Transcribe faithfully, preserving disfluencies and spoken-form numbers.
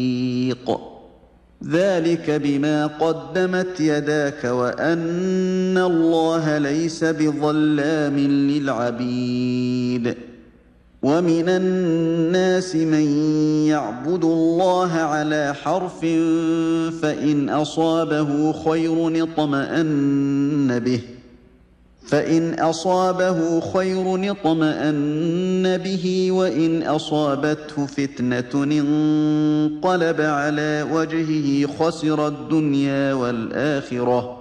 ذلك بما قدمت يداك وأن الله ليس بظلام للعبيد ومن الناس من يعبد الله على حرف فإن أصابه خير اطمأن به فإن أصابه خير اطمأن به وإن أصابته فتنة انقلب على وجهه خسر الدنيا والآخرة